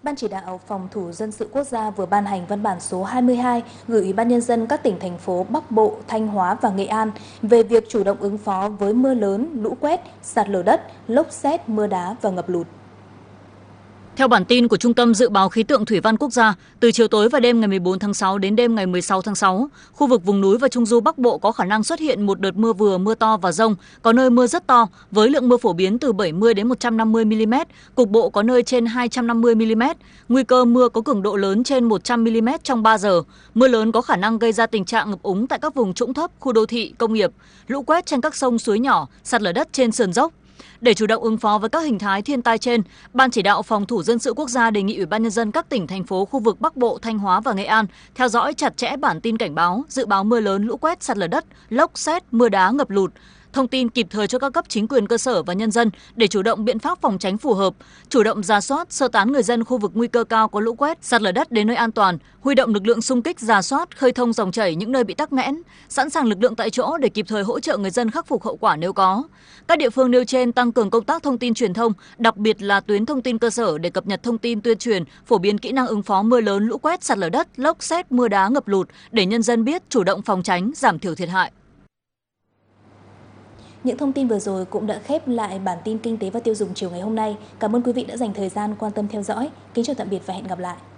Ban chỉ đạo phòng thủ dân sự quốc gia vừa ban hành văn bản số 22 gửi Ủy ban nhân dân các tỉnh thành phố Bắc Bộ, Thanh Hóa và Nghệ An về việc chủ động ứng phó với mưa lớn, lũ quét, sạt lở đất, lốc sét, mưa đá và ngập lụt. Theo bản tin của Trung tâm Dự báo Khí tượng Thủy văn Quốc gia, từ chiều tối và đêm ngày 14 tháng 6 đến đêm ngày 16 tháng 6, khu vực vùng núi và Trung du Bắc Bộ có khả năng xuất hiện một đợt mưa vừa, mưa to và dông, có nơi mưa rất to, với lượng mưa phổ biến từ 70 đến 150 mm, cục bộ có nơi trên 250 mm, nguy cơ mưa có cường độ lớn trên 100 mm trong 3 giờ. Mưa lớn có khả năng gây ra tình trạng ngập úng tại các vùng trũng thấp, khu đô thị, công nghiệp, lũ quét trên các sông suối nhỏ, sạt lở đất trên sườn dốc. Để chủ động ứng phó với các hình thái thiên tai trên, Ban chỉ đạo phòng thủ dân sự quốc gia đề nghị Ủy ban nhân dân các tỉnh thành phố khu vực Bắc Bộ, Thanh Hóa và Nghệ An theo dõi chặt chẽ bản tin cảnh báo, dự báo mưa lớn, lũ quét, sạt lở đất, lốc sét, mưa đá, ngập lụt, thông tin kịp thời cho các cấp chính quyền cơ sở và nhân dân để chủ động biện pháp phòng tránh phù hợp, chủ động rà soát, sơ tán người dân khu vực nguy cơ cao có lũ quét, sạt lở đất đến nơi an toàn, huy động lực lượng xung kích rà soát, khơi thông dòng chảy những nơi bị tắc nghẽn, sẵn sàng lực lượng tại chỗ để kịp thời hỗ trợ người dân khắc phục hậu quả nếu có. Các địa phương nêu trên tăng cường công tác thông tin truyền thông, đặc biệt là tuyến thông tin cơ sở để cập nhật thông tin tuyên truyền, phổ biến kỹ năng ứng phó mưa lớn, lũ quét, sạt lở đất, lốc sét, mưa đá, ngập lụt để nhân dân biết chủ động phòng tránh, giảm thiểu thiệt hại. Những thông tin vừa rồi cũng đã khép lại bản tin kinh tế và tiêu dùng chiều ngày hôm nay. Cảm ơn quý vị đã dành thời gian quan tâm theo dõi. Kính chào tạm biệt và hẹn gặp lại.